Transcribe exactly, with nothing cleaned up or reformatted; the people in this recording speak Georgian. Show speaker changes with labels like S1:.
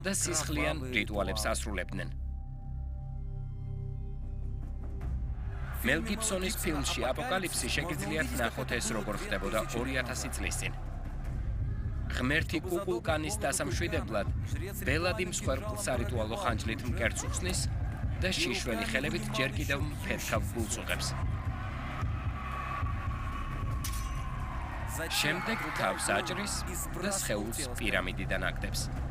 S1: და სისხლიან რიტუალებს ასრულებდნენ. მელ გიბსონის ფილმში აპოკალიფსი შეგიძლიათ ნახოთ ეს როგორ ხდებოდა ორი ათასი წლის წინ. ღმერთი კუკულკანის დასამშვიდებლად ბელადი მსხვერპლს სარიტუალო ხანჯლით მკერდს უხსნის და შიშველი ხელებით ჯერ კიდევ მფერთავ გულს უღებს. შემდეგ თავს აჭრის და სხეულს პირამიდიდან აგდებს.